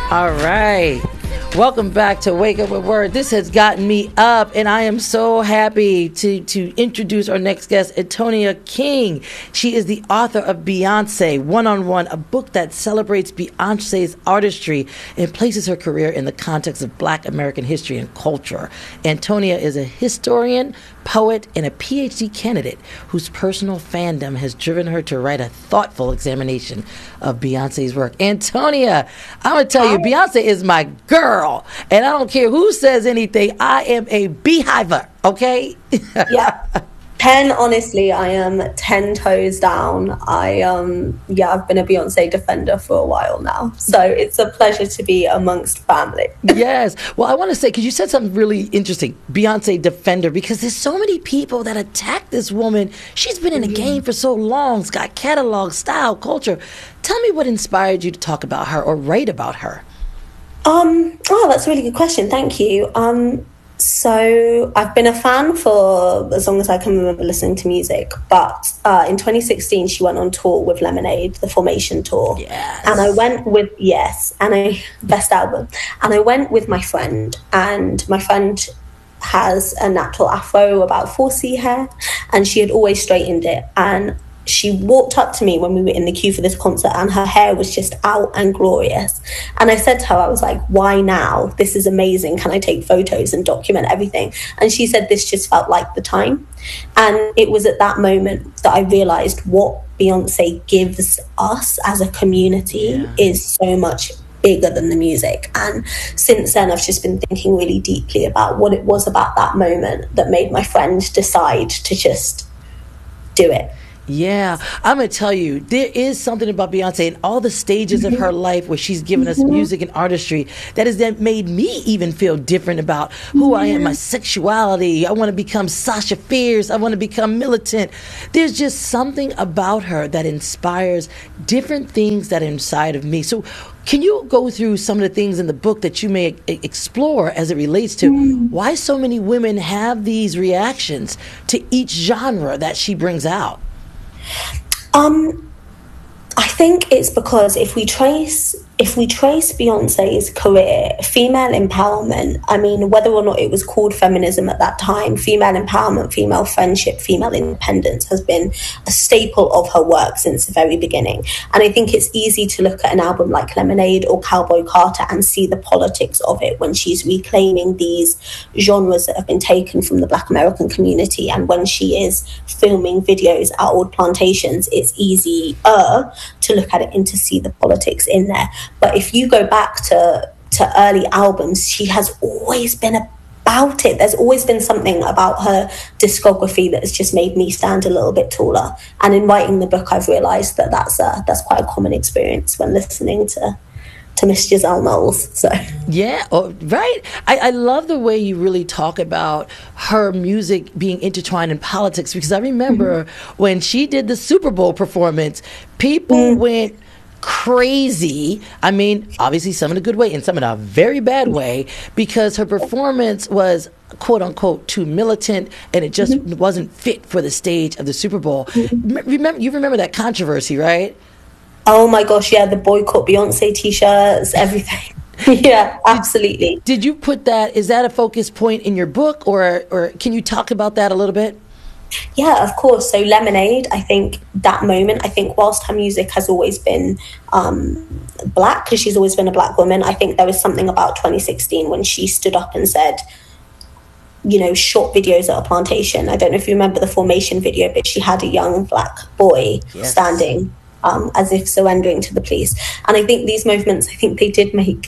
All right. Welcome back to Wake Up with Word. This has gotten me up, and I am so happy to introduce our next guest, Antonia King. She is the author of Beyonce, One-on-One, a book that celebrates Beyonce's artistry and places her career in the context of Black American history and culture. Antonia is a historian, poet, and a PhD candidate whose personal fandom has driven her to write a thoughtful examination of Beyonce's work. Antonia, I'm going to tell you, Beyonce is my girl. And I don't care who says anything. I am a beehiver, okay? Yeah. Honestly, I am 10 toes down. I've been a Beyonce defender for a while now. So it's a pleasure to be amongst family. Yes. Well, I want to say, because you said something really interesting, Beyonce defender, because there's so many people that attack this woman. She's been in the game for so long. It's got catalog, style, culture. Tell me what inspired you to talk about her or write about her. That's a really good question. Thank you. So I've been a fan for as long as I can remember listening to music. But in 2016, she went on tour with Lemonade, the Formation tour. Yes. And I went with, best album. And I went with my friend. And my friend has a natural afro, about 4C hair. And she had always straightened it. And she walked up to me when we were in the queue for this concert, and her hair was just out and glorious. And I said to her, I was like, why now? This is amazing. Can I take photos and document everything? And she said, this just felt like the time. And it was at that moment that I realized what Beyonce gives us as a community is so much bigger than the music. And since then, I've just been thinking really deeply about what it was about that moment that made my friend decide to just do it. Yeah, I'm going to tell you, there is something about Beyonce and all the stages of her life where she's given us music and artistry that has then made me even feel different about who I am, my sexuality. I want to become Sasha Fierce. I want to become militant. There's just something about her that inspires different things that are inside of me. So can you go through some of the things in the book that you may explore as it relates to why so many women have these reactions to each genre that she brings out? I think it's because if we trace Beyonce's career, female empowerment, I mean, whether or not it was called feminism at that time, female empowerment, female friendship, female independence has been a staple of her work since the very beginning. And I think it's easy to look at an album like Lemonade or Cowboy Carter and see the politics of it when she's reclaiming these genres that have been taken from the Black American community. And when she is filming videos at old plantations, it's easier to look at it and to see the politics in there. But if you go back to early albums, she has always been about it. There's always been something about her discography that has just made me stand a little bit taller. And in writing the book, I've realised that that's quite a common experience when listening to Miss Giselle Knowles. So yeah, right. I love the way you really talk about her music being intertwined in politics, because I remember when she did the Super Bowl performance, people went crazy. I mean, obviously some in a good way and some in a very bad way, because her performance was quote unquote too militant and it just wasn't fit for the stage of the Super Bowl. You remember that controversy, right? Oh my gosh, yeah, the boycott Beyonce t-shirts, everything. Yeah, absolutely. Did you put that, is that a focus point in your book, or can you talk about that a little bit? Yeah, of course. So Lemonade, I think that moment, I think whilst her music has always been Black, because she's always been a Black woman, I think there was something about 2016 when she stood up and said, you know, short videos at a plantation. I don't know if you remember the Formation video, but she had a young Black boy standing as if surrendering to the police. And I think these movements, I think they did make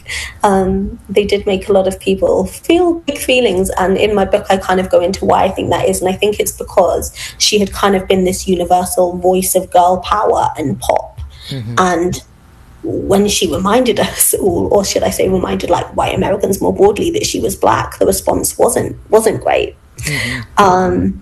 a lot of people feel big feelings. And in my book, I kind of go into why I think that is. And I think it's because she had kind of been this universal voice of girl power and pop. And when she reminded us, or should I say reminded like white Americans more broadly, that she was Black, the response wasn't great. And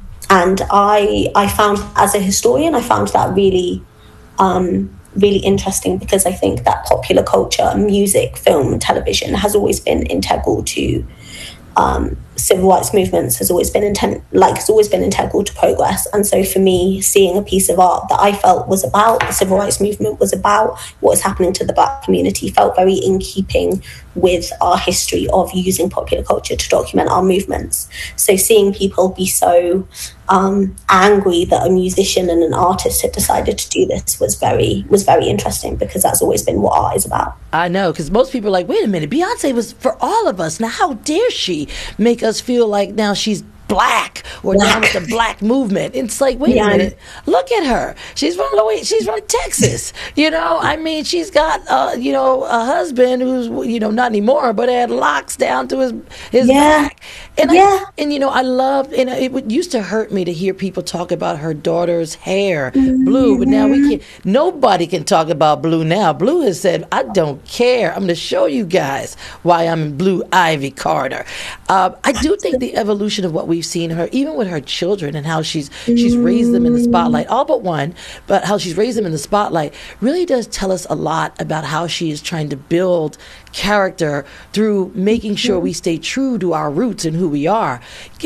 I found, as a historian, I found that really interesting, because I think that popular culture, music, film, television has always been integral to civil rights movements has always been integral to progress. And so for me, seeing a piece of art that I felt was about the civil rights movement, was about what was happening to the Black community, felt very in keeping with our history of using popular culture to document our movements. So seeing people be so angry that a musician and an artist had decided to do this was very interesting, because that's always been what art is about. I know, because most people are like, wait a minute, Beyonce was for all of us. Now, how dare she make us feel like now she's Black or down with the Black movement? It's like, wait a minute, look at her. She's from Texas. I mean, she's got a husband who's not anymore, but had locks down to his back. And I loved, and it used to hurt me to hear people talk about her daughter's hair, Blue, but now nobody can talk about Blue now. Blue has said, I don't care. I'm going to show you guys why I'm Blue Ivy Carter. I do think the evolution of what we've seen her, even with her children, and how she's raised them in the spotlight, all but one, but how she's raised them in the spotlight, really does tell us a lot about how she is trying to build character through making sure we stay true to our roots and who we are.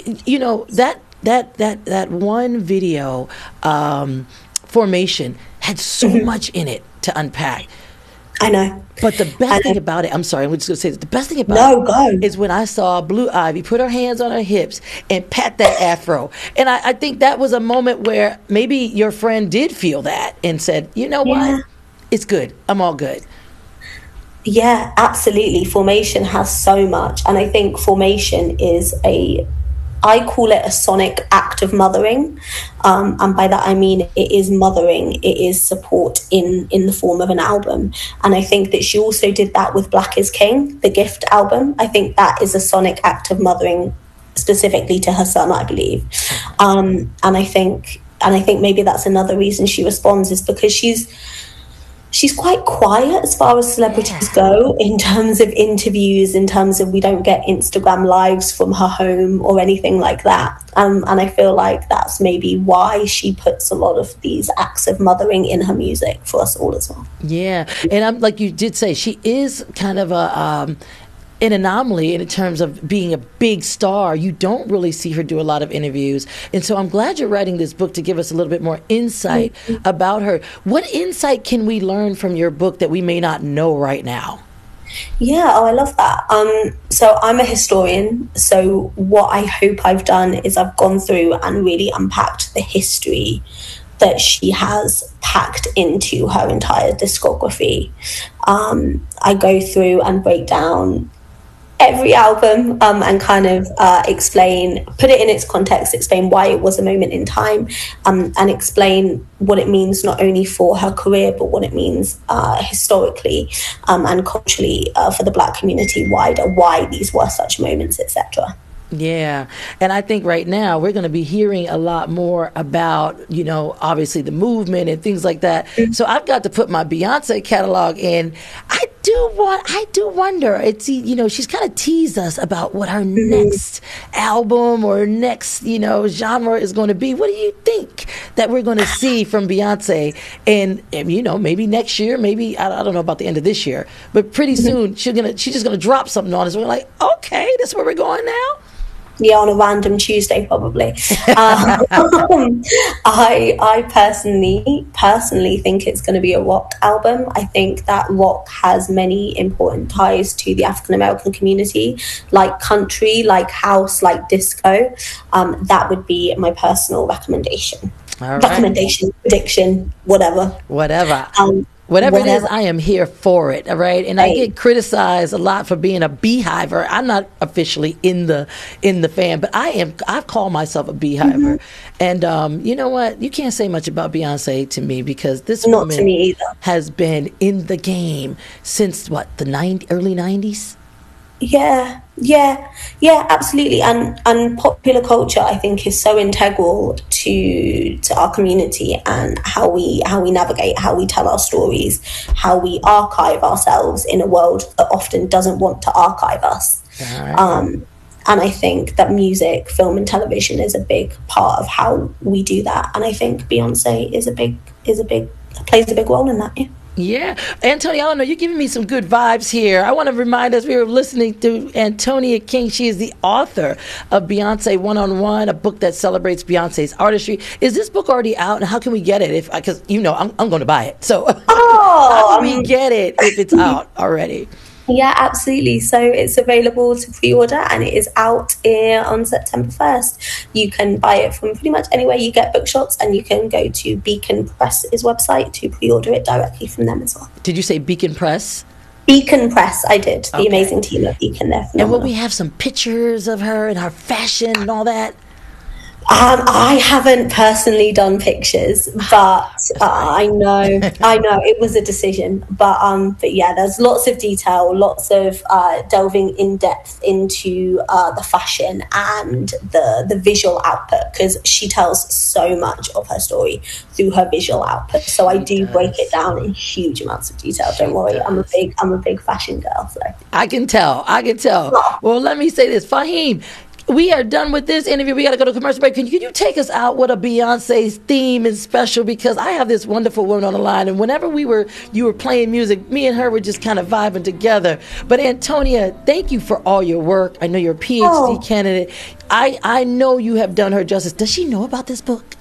That one video, Formation, had so much in it to unpack. I know. But the best thing about it, I'm sorry, I'm just going to say this, the best thing about it is when I saw Blue Ivy put her hands on her hips and pat that afro. And I think that was a moment where maybe your friend did feel that and said, you know what? It's good. I'm all good. Yeah, absolutely. Formation has so much. And I think Formation is I call it a sonic act of mothering. And by that, I mean, it is mothering. It is support in the form of an album. And I think that she also did that with Black is King, the Gift album. I think that is a sonic act of mothering specifically to her son, I believe. And I think maybe that's another reason she responds, is because she's quite quiet as far as celebrities go, in terms of interviews, in terms of we don't get Instagram lives from her home or anything like that. And I feel like that's maybe why she puts a lot of these acts of mothering in her music for us all as well. Yeah. And I'm like you did say, she is kind of an anomaly in terms of being a big star. You don't really see her do a lot of interviews. And so I'm glad you're writing this book to give us a little bit more insight about her. What insight can we learn from your book that we may not know right now? Yeah, I love that. So I'm a historian. So what I hope I've done is I've gone through and really unpacked the history that she has packed into her entire discography. I go through and break down every album and kind of put it in its context, explain why it was a moment in time, and explain what it means not only for her career, but what it means historically and culturally for the Black community wider, why these were such moments, etc. Yeah. And I think right now we're going to be hearing a lot more about, obviously the movement and things like that. So I've got to put my Beyonce catalog in. I do wonder. It's, she's kind of teased us about what her next album or next, genre is going to be. What do you think that we're going to see from Beyonce? And maybe next year, maybe, I don't know about the end of this year, but pretty soon she's just going to drop something on us. We're like, okay, that's where we're going now. Yeah, on a random Tuesday, probably. I personally think it's going to be a rock album. I think that rock has many important ties to the African American community, like country, like house, like disco. That would be my personal recommendation. All right. Recommendation, prediction, whatever. Whatever it is, I am here for it, all right? And I get criticized a lot for being a beehiver. I'm not officially in the fan, but I've called myself a beehiver. And you know what? You can't say much about Beyonce to me, because this woman has been in the game since, the early 90s? Yeah, absolutely. And popular culture, I think, is so integral to our community and how we navigate, how we tell our stories, how we archive ourselves in a world that often doesn't want to archive us. And I think that music, film, and television is a big part of how we do that. And I think Beyonce plays a big role in that. Yeah. Yeah. Antonia, I don't know, you're giving me some good vibes here. I want to remind us we were listening to Antonia King. She is the author of Beyonce One-on-One, a book that celebrates Beyonce's artistry. Is this book already out, and how can we get it? Because, I'm going to buy it. So how can we get it if it's out already? Yeah, absolutely. So it's available to pre-order, and it is out on September 1st. You can buy it from pretty much anywhere you get bookshops, and you can go to Beacon Press's website to pre-order it directly from them as well. Did you say Beacon Press? Beacon Press, I did. The amazing team at Beacon there. And will we have some pictures of her and her fashion and all that? I haven't personally done pictures, but I know it was a decision. But yeah, there's lots of detail, lots of delving in depth into the fashion and the visual output, because she tells so much of her story through her visual output. So I do break it down in huge amounts of detail. Don't worry, I'm a big fashion girl. So I can tell. Well, let me say this, Fahim. We are done with this interview. We got to go to commercial break. Can you take us out with a Beyonce's theme and special? Because I have this wonderful woman on the line, and whenever you were playing music, me and her were just kind of vibing together. But Antonia, thank you for all your work. I know you're a PhD candidate. I know you have done her justice. Does she know about this book?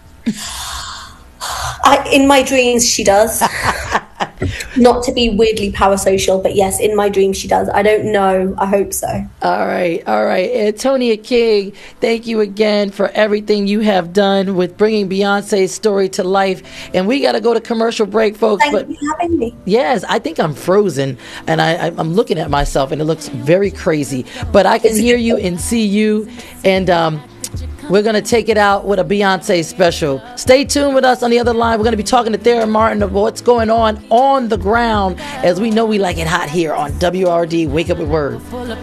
In my dreams, she does. Not to be weirdly parasocial, but yes, in my dreams she does. I don't know. I hope so. All right. Antonia King, thank you again for everything you have done with bringing Beyonce's story to life. And we got to go to commercial break, folks. Thank you for having me. Yes, I think I'm frozen, and I'm looking at myself, and it looks very crazy. But I can hear you and see you, and we're going to take it out with a Beyonce special. Stay tuned with us on the other line. We're going to be talking to Thera Martin of what's going on the ground, as we know we like it hot here on WRD Wake Up with Word.